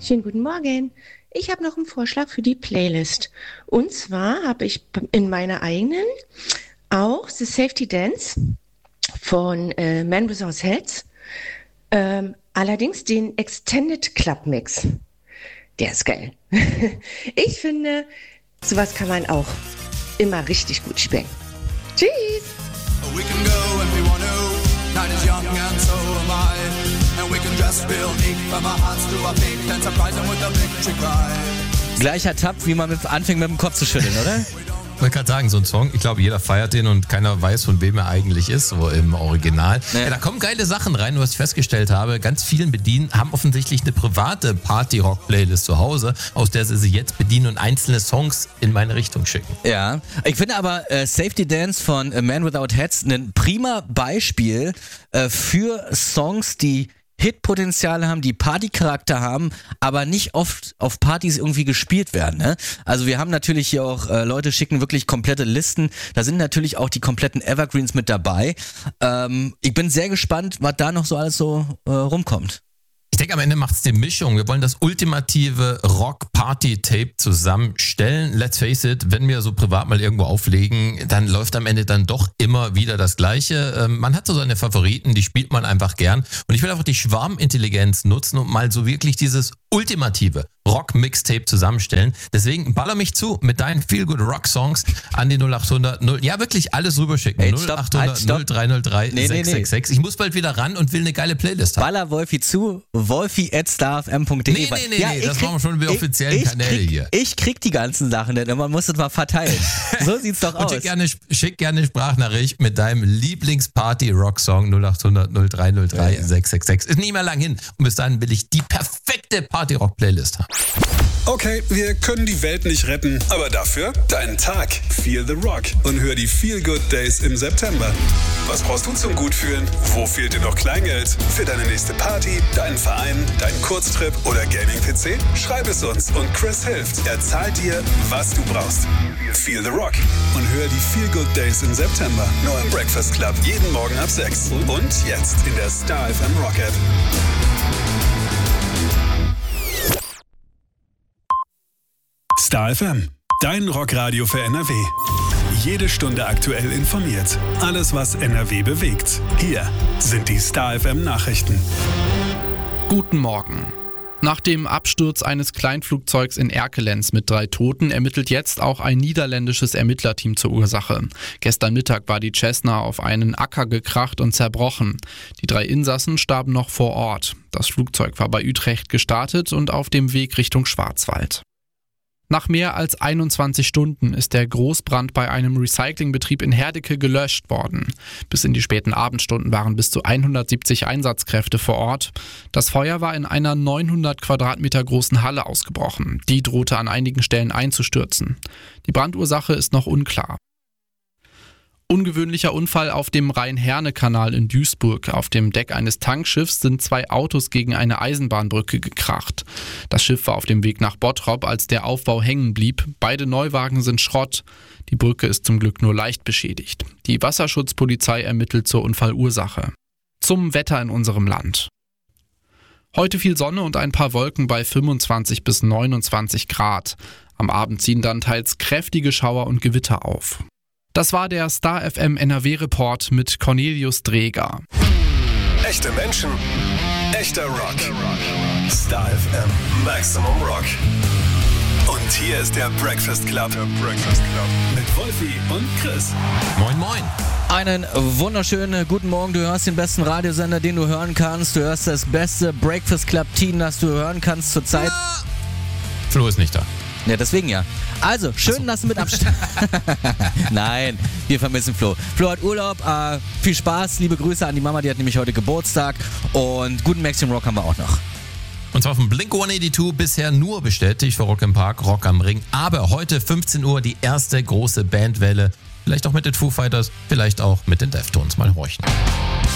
Schönen guten Morgen. Ich habe noch einen Vorschlag für die Playlist. Und zwar habe ich in meiner eigenen auch The Safety Dance von Man Without Hats. Allerdings den Extended Club Mix. Der ist geil. Ich finde, sowas kann man auch immer richtig gut spielen. Tschüss! We can go when we want to. Night is young and so am I. And we can dress real neat from our hearts to our feet and surprise them with a victory cry. Gleicher Tab, wie man anfängt mit dem Kopf zu schütteln, oder? Ich wollte gerade sagen, so ein Song, ich glaube, jeder feiert den und keiner weiß, von wem er eigentlich ist, so im Original. Ja, da kommen geile Sachen rein, was ich festgestellt habe. Ganz vielen bedienen, haben offensichtlich eine private Party-Rock-Playlist zu Hause, aus der sie jetzt bedienen und einzelne Songs in meine Richtung schicken. Ja, ich finde aber Safety Dance von Man Without Hats ein prima Beispiel für Songs, die Hitpotenziale haben, die Partycharakter haben, aber nicht oft auf Partys irgendwie gespielt werden. Ne? Also wir haben natürlich hier auch, Leute schicken wirklich komplette Listen. Da sind natürlich auch die kompletten Evergreens mit dabei. Ich bin sehr gespannt, was da noch so alles so rumkommt. Ich denke, am Ende macht es die Mischung. Wir wollen das ultimative Rock-Party-Tape zusammenstellen. Let's face it, wenn wir so privat mal irgendwo auflegen, dann läuft am Ende dann doch immer wieder das Gleiche. Man hat so seine Favoriten, die spielt man einfach gern. Und ich will einfach die Schwarmintelligenz nutzen und mal so wirklich dieses ultimative Rock-Mixtape zusammenstellen. Deswegen baller mich zu mit deinen Feel-Good-Rock-Songs an die 0800 0. Ja, wirklich alles rüberschicken. 0800 0303 666. Ich muss bald wieder ran und will eine geile Playlist haben. Baller Wolfi zu, wolfi@starfm.de. Nee, das machen wir schon über die offiziellen Kanäle hier. Ich krieg die ganzen Sachen, denn man muss es mal verteilen. So sieht's doch aus. Und schick gerne eine Sprachnachricht mit deinem Lieblings-Party-Rock-Song 0800 0303 666. Ist nicht mehr lang hin. Und bis dahin will ich die perfekte Party-Rock-Playlist haben. Okay, wir können die Welt nicht retten, aber dafür deinen Tag. Feel the Rock und hör die Feel Good Days im September. Was brauchst du zum Gutfühlen? Wo fehlt dir noch Kleingeld? Für deine nächste Party, deinen Verein, deinen Kurztrip oder Gaming-PC? Schreib es uns und Chris hilft. Er zahlt dir, was du brauchst. Feel the Rock und hör die Feel Good Days im September. Nur im Breakfast Club. Jeden Morgen ab 6. Und jetzt in der Star FM Rock App. Star FM, dein Rockradio für NRW. Jede Stunde aktuell informiert. Alles, was NRW bewegt. Hier sind die Star FM Nachrichten. Guten Morgen. Nach dem Absturz eines Kleinflugzeugs in Erkelenz mit 3 Toten ermittelt jetzt auch ein niederländisches Ermittlerteam zur Ursache. Gestern Mittag war die Cessna auf einen Acker gekracht und zerbrochen. Die 3 Insassen starben noch vor Ort. Das Flugzeug war bei Utrecht gestartet und auf dem Weg Richtung Schwarzwald. Nach mehr als 21 Stunden ist der Großbrand bei einem Recyclingbetrieb in Herdecke gelöscht worden. Bis in die späten Abendstunden waren bis zu 170 Einsatzkräfte vor Ort. Das Feuer war in einer 900 Quadratmeter großen Halle ausgebrochen. Die drohte an einigen Stellen einzustürzen. Die Brandursache ist noch unklar. Ungewöhnlicher Unfall auf dem Rhein-Herne-Kanal in Duisburg. Auf dem Deck eines Tankschiffs sind 2 Autos gegen eine Eisenbahnbrücke gekracht. Das Schiff war auf dem Weg nach Bottrop, als der Aufbau hängen blieb. Beide Neuwagen sind Schrott. Die Brücke ist zum Glück nur leicht beschädigt. Die Wasserschutzpolizei ermittelt zur Unfallursache. Zum Wetter in unserem Land. Heute viel Sonne und ein paar Wolken bei 25 bis 29 Grad. Am Abend ziehen dann teils kräftige Schauer und Gewitter auf. Das war der Star FM NRW-Report mit Cornelius Dreger. Echte Menschen, echter Rock. Star FM Maximum Rock. Und hier ist der Breakfast Club. Mit Wolfi und Chris. Moin, moin. Einen wunderschönen guten Morgen. Du hörst den besten Radiosender, den du hören kannst. Du hörst das beste Breakfast Club-Team, das du hören kannst zurzeit. Flo ist nicht da. Ja, deswegen ja. Also, schön, dass du mit am Start. Nein, wir vermissen Flo. Flo hat Urlaub. Viel Spaß. Liebe Grüße an die Mama, die hat nämlich heute Geburtstag. Und guten Maximum Rock haben wir auch noch. Und zwar von Blink 182 bisher nur bestätigt für Rock im Park, Rock am Ring. Aber heute 15 Uhr die erste große Bandwelle. Vielleicht auch mit den Foo Fighters, vielleicht auch mit den Deftones. Mal horchen.